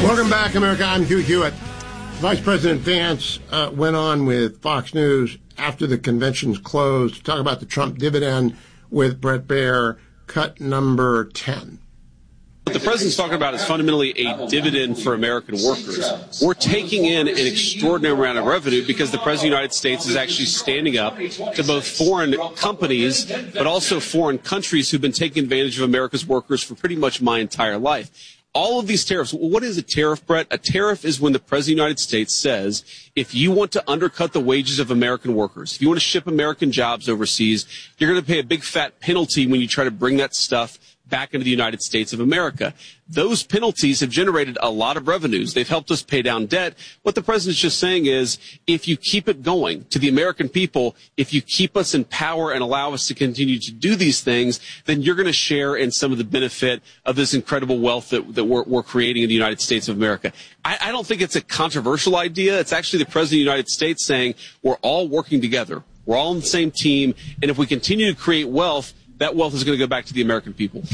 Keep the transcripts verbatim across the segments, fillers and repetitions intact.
Welcome back, America. I'm Hugh Hewitt. Vice President Vance uh, went on with Fox News after the conventions closed to talk about the Trump dividend with Bret Baier, cut number ten. What the president's talking about is fundamentally a dividend for American workers. We're taking in an extraordinary amount of revenue because the president of the United States is actually standing up to both foreign companies but also foreign countries who've been taking advantage of America's workers for pretty much my entire life. All of these tariffs, what is a tariff, Brett? A tariff is when the president of the United States says, if you want to undercut the wages of American workers, if you want to ship American jobs overseas, you're going to pay a big fat penalty when you try to bring that stuff back into the United States of America. Those penalties have generated a lot of revenues. They've helped us pay down debt. What the president's just saying is, if you keep it going to the American people, if you keep us in power and allow us to continue to do these things, then you're going to share in some of the benefit of this incredible wealth that, that we're, we're creating in the United States of America. I, I don't think it's a controversial idea. It's actually the president of the United States saying, we're all working together. We're all on the same team. And if we continue to create wealth, that wealth is going to go back to the American people.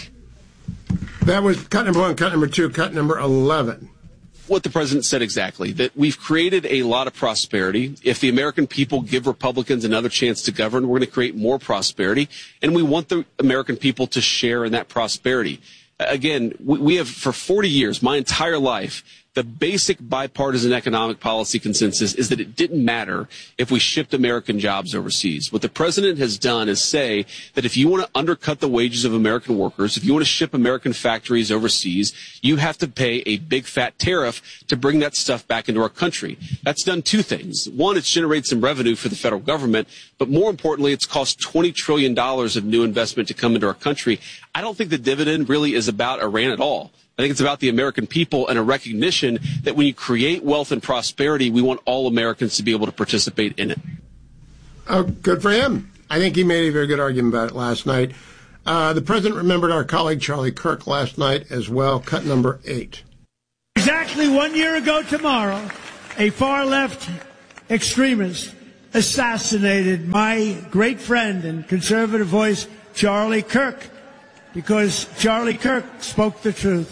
That was cut number one, cut number two, cut number eleven. What the president said exactly, that we've created a lot of prosperity. If the American people give Republicans another chance to govern, we're going to create more prosperity. And we want the American people to share in that prosperity. Again, we, we have for forty years, my entire life, the basic bipartisan economic policy consensus is that it didn't matter if we shipped American jobs overseas. What the president has done is say that if you want to undercut the wages of American workers, if you want to ship American factories overseas, you have to pay a big fat tariff to bring that stuff back into our country. That's done two things. One, it's generated some revenue for the federal government, but more importantly, it's cost twenty trillion dollars of new investment to come into our country. I don't think the dividend really is about Iran at all. I think it's about the American people and a recognition that when you create wealth and prosperity, we want all Americans to be able to participate in it. Oh, good for him. I think he made a very good argument about it last night. Uh, the president remembered our colleague Charlie Kirk last night as well, cut number eight. Exactly one year ago tomorrow, a far-left extremist assassinated my great friend and conservative voice, Charlie Kirk, because Charlie Kirk spoke the truth.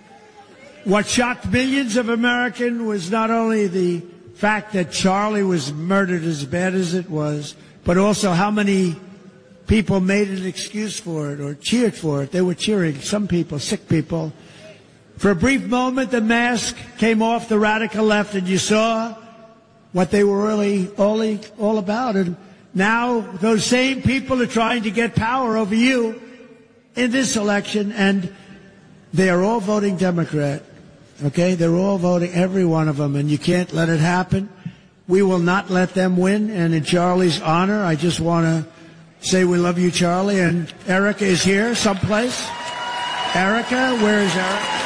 What shocked millions of Americans was not only the fact that Charlie was murdered as bad as it was, but also how many people made an excuse for it or cheered for it. They were cheering, some people, sick people. For a brief moment, the mask came off the radical left, and you saw what they were really all, all about. And now those same people are trying to get power over you in this election, and they are all voting Democrat. Okay, they're all voting, every one of them, and you can't let it happen. We will not let them win, and in Charlie's honor, I just want to say we love you, Charlie, and Erica is here someplace. Erica, where is Erica?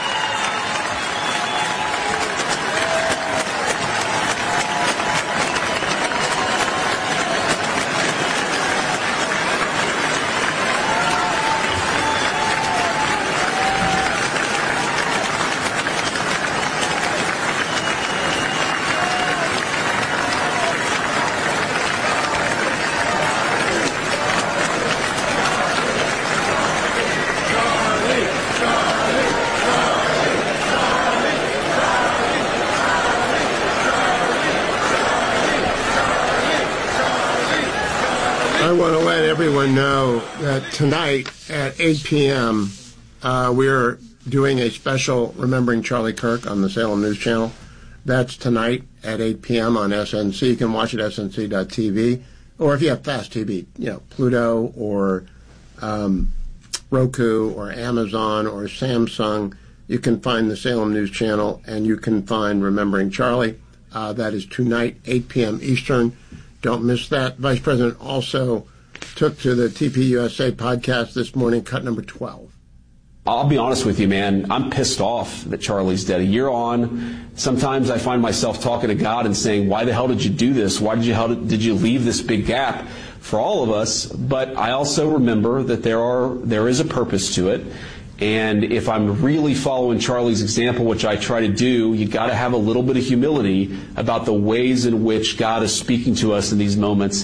Everyone know that tonight at eight p.m. Uh, we're doing a special Remembering Charlie Kirk on the Salem News Channel. That's tonight at eight p.m. on S N C. You can watch it at S N C dot T V. Or if you have Fast T V, you know, Pluto or um, Roku or Amazon or Samsung, you can find the Salem News Channel and you can find Remembering Charlie. Uh, that is tonight, eight p.m. Eastern. Don't miss that. Vice President also took to the T P U S A podcast this morning, cut number twelve. I'll be honest with you, man. I'm pissed off that Charlie's dead. A year on, sometimes I find myself talking to God and saying, why the hell did you do this? Why did you, how did, did you leave this big gap for all of us? But I also remember that there are there is a purpose to it. And if I'm really following Charlie's example, which I try to do, you got to have a little bit of humility about the ways in which God is speaking to us in these moments.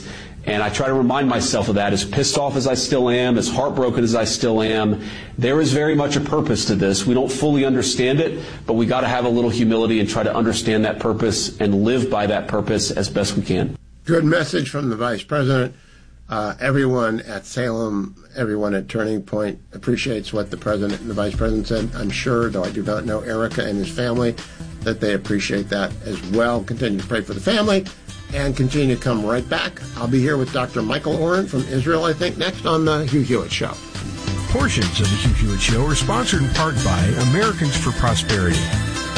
And I try to remind myself of that. As pissed off as I still am, as heartbroken as I still am, there is very much a purpose to this. We don't fully understand it, but we got to have a little humility and try to understand that purpose and live by that purpose as best we can. Good message from the Vice President. Uh, everyone at Salem, everyone at Turning Point appreciates what the President and the Vice President said. I'm sure, though I do not know Erica and his family, that they appreciate that as well. Continue to pray for the family and continue to come right back. I'll be here with Doctor Michael Oren from Israel, I think, next on the Hugh Hewitt Show. Portions of the Hugh Hewitt Show are sponsored in part by Americans for Prosperity.